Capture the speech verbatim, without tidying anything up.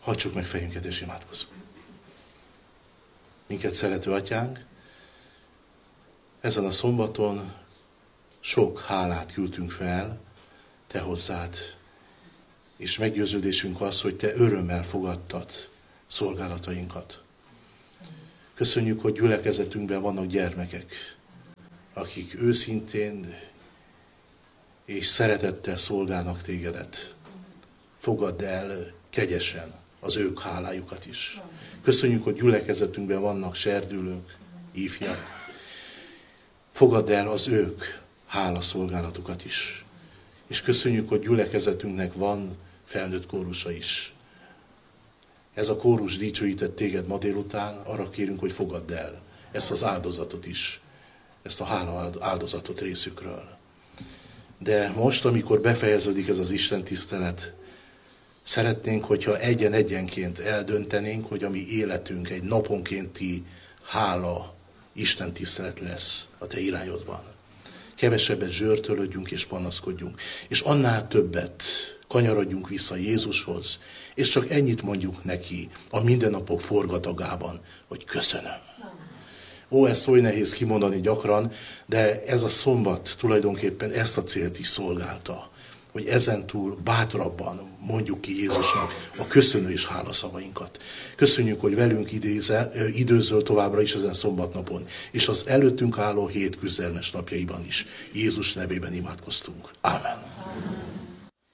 Hajtsuk meg fejünket és imádkozzunk. Minket szerető Atyánk, ezen a szombaton sok hálát küldtünk fel Te hozzád, és meggyőződésünk az, hogy Te örömmel fogadtad szolgálatainkat. Köszönjük, hogy gyülekezetünkben vannak gyermekek, akik őszintén és szeretettel szolgálnak Tégedet. Fogadd el kegyesen az ők hálájukat is. Köszönjük, hogy gyülekezetünkben vannak serdülők, ifjak. Fogadd el az ők hálaszolgálatukat is. És köszönjük, hogy gyülekezetünknek van felnőtt kórusa is. Ez a kórus dicsőített Téged ma délután, arra kérünk, hogy fogadd el ezt az áldozatot is, ezt a hála áldozatot részükről. De most, amikor befejeződik ez az Isten tisztelet, szeretnénk, hogyha egyen-egyenként eldöntenénk, hogy a mi életünk egy naponkénti hála Isten tisztelet lesz a Te irányodban. Kevesebbet zsörtölődjünk és panaszkodjunk, és annál többet kanyarodjunk vissza Jézushoz, és csak ennyit mondjuk neki a mindennapok forgatagában, hogy köszönöm. Ó, ezt oly nehéz kimondani gyakran, de ez a szombat tulajdonképpen ezt a célt is szolgálta, hogy ezentúl bátrabban mondjuk ki Jézusnak a köszönő és hálaszavainkat. Köszönjük, hogy velünk idéze, időzöl továbbra is ezen szombatnapon, és az előttünk álló hét küzdelmes napjaiban is. Jézus nevében imádkoztunk. Ámen.